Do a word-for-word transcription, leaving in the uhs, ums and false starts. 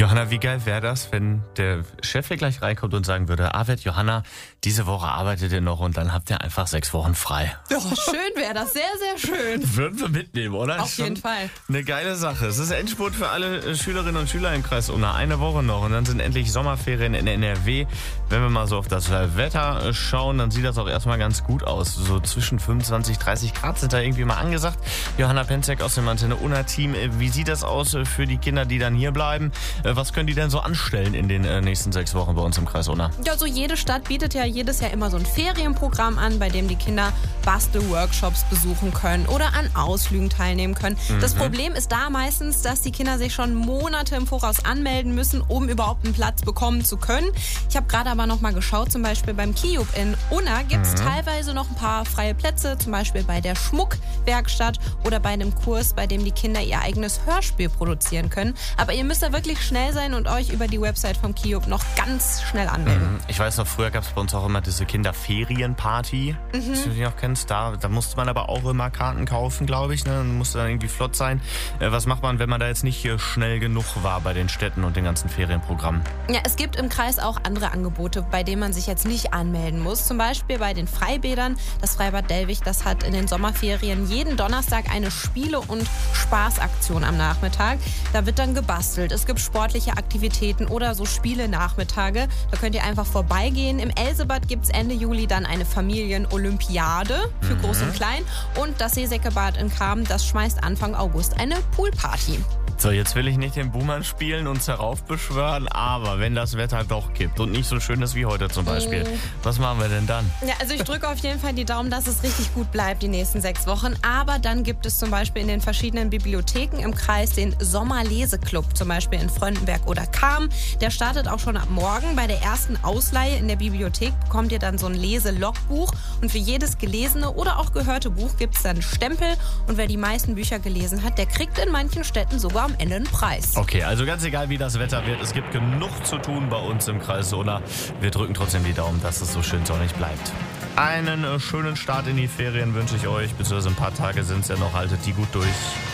Johanna, wie geil wäre das, wenn der Chef hier gleich reinkommt und sagen würde, Arvid, Johanna, diese Woche arbeitet ihr noch und dann habt ihr einfach sechs Wochen frei. Ja, schön wäre das, sehr, sehr schön. Würden wir mitnehmen, oder? Auf jeden Fall. Eine geile Sache. Es ist Endspurt für alle Schülerinnen und Schüler im Kreis Unna. Eine Woche noch und dann sind endlich Sommerferien in N R W. Wenn wir mal so auf das Wetter schauen, dann sieht das auch erstmal ganz gut aus. So zwischen fünfundzwanzig, dreißig Grad sind da irgendwie mal angesagt. Johanna Penzek aus dem Antenne Unna Team. Wie sieht das aus für die Kinder, die dann hier bleiben? Was können die denn so anstellen in den nächsten sechs Wochen bei uns im Kreis Unna? Ja, so jede Stadt bietet ja jedes Jahr immer so ein Ferienprogramm an, bei dem die Kinder Bastelworkshops besuchen können oder an Ausflügen teilnehmen können. Mhm. Das Problem ist da meistens, dass die Kinder sich schon Monate im Voraus anmelden müssen, um überhaupt einen Platz bekommen zu können. Ich habe gerade aber noch mal geschaut, zum Beispiel beim Kiub in Unna gibt es mhm. teilweise noch ein paar freie Plätze, zum Beispiel bei der Schmuckwerkstatt oder bei einem Kurs, bei dem die Kinder ihr eigenes Hörspiel produzieren können. Aber ihr müsst da wirklich schnell sein und euch über die Website vom Kiub noch ganz schnell anmelden. Ich weiß noch, früher gab es bei uns auch immer diese Kinderferienparty, mhm. die du noch kennst. Da, da musste man aber auch immer Karten kaufen, glaube ich. Ne? Dann musste dann irgendwie flott sein. Äh, was macht man, wenn man da jetzt nicht schnell genug war bei den Städten und den ganzen Ferienprogrammen? Ja, es gibt im Kreis auch andere Angebote, bei denen man sich jetzt nicht anmelden muss. Zum Beispiel bei den Freibädern. Das Freibad Dellwig, das hat in den Sommerferien jeden Donnerstag eine Spiele- und Spaßaktion am Nachmittag. Da wird dann gebastelt. Es gibt sportliche Aktivitäten oder so Spiele-Nachmittage. Da könnt ihr einfach vorbeigehen. Im Elsebad gibt es Ende Juli dann eine Familien-Olympiade für mhm. Groß und Klein. Und das Seesäckebad in Cham, das schmeißt Anfang August eine Poolparty. So, jetzt will ich nicht den Buhmann spielen und heraufbeschwören, aber wenn das Wetter doch kippt und nicht so schön ist wie heute zum Beispiel, mm. was machen wir denn dann? Ja, also ich drücke auf jeden Fall die Daumen, dass es richtig gut bleibt die nächsten sechs Wochen. Aber dann gibt es zum Beispiel in den verschiedenen Bibliotheken im Kreis den Sommerleseklub, zum Beispiel in Fröndenberg oder Cham. Der startet auch schon ab morgen. Bei der ersten Ausleihe in der Bibliothek bekommt ihr dann so ein Leselogbuch. Und für jedes gelesene oder auch gehörte Buch gibt es dann einen Stempel. Und wer die meisten Bücher gelesen hat, der kriegt in manchen Städten sogar am Ende einen Preis. Okay, also ganz egal, wie das Wetter wird, es gibt genug zu tun bei uns im Kreis Unna. Wir drücken trotzdem die Daumen, dass es so schön sonnig bleibt. Einen äh, schönen Start in die Ferien wünsche ich euch, beziehungsweise ein paar Tage sind es ja noch, haltet die gut durch.